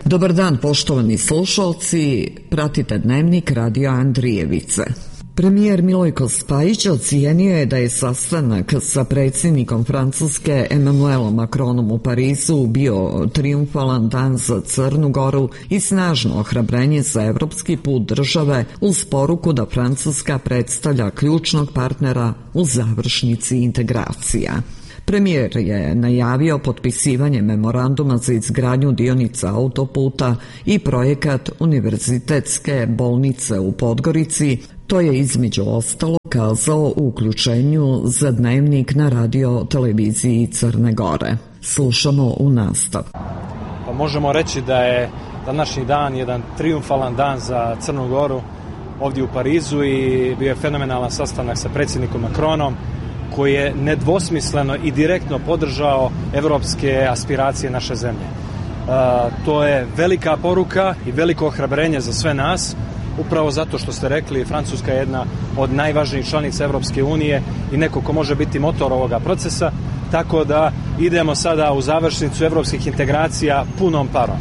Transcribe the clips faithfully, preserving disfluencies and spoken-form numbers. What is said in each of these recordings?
Dobar dan, poštovani slušalci, pratite Dnevnik Radio Andrijevice. Premijer Milojko Spajić ocijenio je da je sastanak sa predsjednikom Francuske Emmanuelom Macronom u Parizu bio trijumfalan dan za Crnu Goru i snažno ohrabrenje za evropski put države, uz poruku da Francuska predstavlja ključnog partnera u završnici integracija. Premijer je najavio potpisivanje memoranduma za izgradnju dionica autoputa i projekat Univerzitetske bolnice u Podgorici. To je između ostalo kazao u uključenju za Dnevnik na radio televiziji Crne Gore. Slušamo u nastav. Pa možemo reći da je današnji dan jedan trijumfalan dan za Crnu Goru ovdje u Parizu i bio je fenomenalan sastanak sa predsjednikom Macronom, koji je nedvosmisleno i direktno podržao evropske aspiracije naše zemlje. E, to je velika poruka i veliko ohrabrenje za sve nas, upravo zato što ste rekli, Francuska je jedna od najvažnijih članica Evropske unije i neko ko može biti motor ovoga procesa, tako da idemo sada u završnicu evropskih integracija punom parom.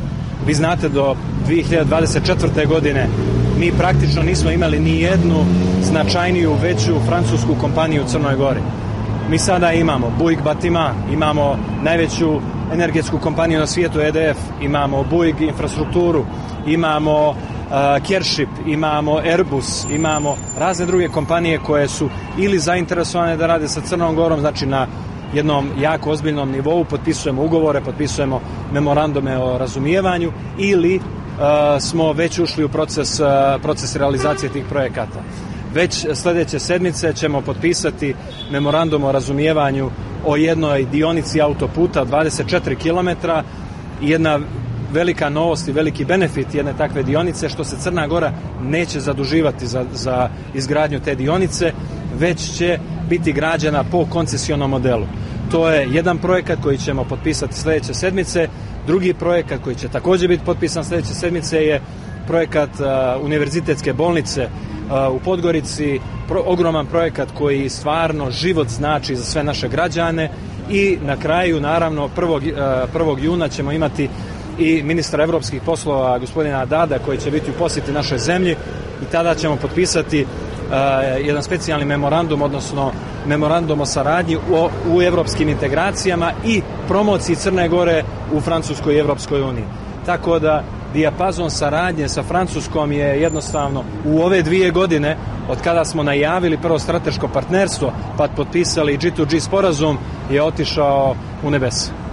Vi znate, do dvije hiljade dvadeset četvrte. godine mi praktično nismo imali ni jednu značajniju, veću francusku kompaniju u Crnoj Gori. Mi sada imamo Bouygues Bâtiment, imamo najveću energetsku kompaniju na svijetu E D F, imamo Bouygues infrastrukturu, imamo uh, Kership, imamo Airbus, imamo razne druge kompanije koje su ili zainteresovane da rade sa Crnom Gorom, znači na jednom jako ozbiljnom nivou, potpisujemo ugovore, potpisujemo memorandume o razumijevanju ili uh, smo već ušli u proces, uh, proces realizacije tih projekata. Već sljedeće sedmice ćemo potpisati memorandum o razumijevanju o jednoj dionici autoputa dvadeset četiri kilometra i jedna velika novost i veliki benefit jedne takve dionice što se Crna Gora neće zaduživati za, za izgradnju te dionice, već će biti građena po koncesionom modelu. To je jedan projekat koji ćemo potpisati sljedeće sedmice. Drugi projekat koji će također biti potpisan sljedeće sedmice je projekat uh, Univerzitetske bolnice uh, u Podgorici, pro, ogroman projekat koji stvarno život znači za sve naše građane. I na kraju, naravno, prvog juna ćemo imati i ministra evropskih poslova gospodina Adada koji će biti u posjeti našoj zemlji i tada ćemo potpisati Uh, jedan specijalni memorandum, odnosno memorandum o saradnji u, u evropskim integracijama i promociji Crne Gore u Francuskoj i Evropskoj uniji. Tako da dijapazon saradnje sa Francuskom je jednostavno u ove dvije godine, od kada smo najavili prvo strateško partnerstvo pa potpisali G to G sporazum, je otišao u nebesa.